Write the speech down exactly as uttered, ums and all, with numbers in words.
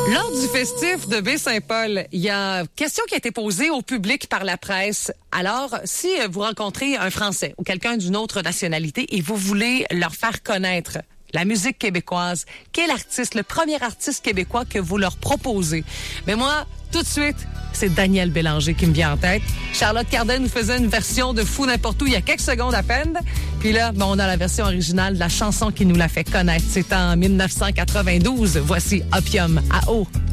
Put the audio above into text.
Lors du festif de Baie-Saint-Paul, il y a une question qui a été posée au public par la presse. Alors, si vous rencontrez un Français ou quelqu'un d'une autre nationalité et vous voulez leur faire connaître la musique québécoise, quel artiste, le premier artiste québécois que vous leur proposez? Mais moi, tout de suite, c'est Daniel Bélanger qui me vient en tête. Charlotte Cardin nous faisait une version de Fou n'importe où il y a quelques secondes à peine. Puis là, ben, on a la version originale de la chanson qui nous l'a fait connaître. C'est en dix-neuf cent quatre-vingt-douze. Voici Opium à eau.